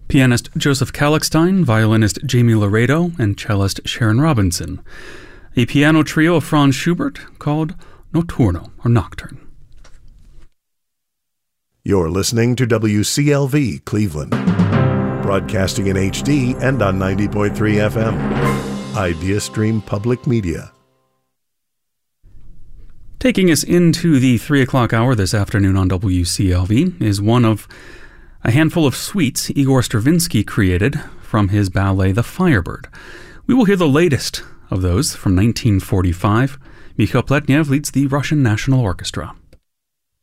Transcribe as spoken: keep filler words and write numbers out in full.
pianist Joseph Kallichstein, violinist Jamie Laredo, and cellist Sharon Robinson. A piano trio of Franz Schubert called Notturno, or Nocturne. You're listening to W C L V Cleveland, broadcasting in H D and on ninety point three F M. IdeaStream Public Media. Taking us into the three o'clock hour this afternoon on W C L V is one of a handful of suites Igor Stravinsky created from his ballet The Firebird. We will hear the latest of those from nineteen forty-five. Mikhail Pletnev leads the Russian National Orchestra.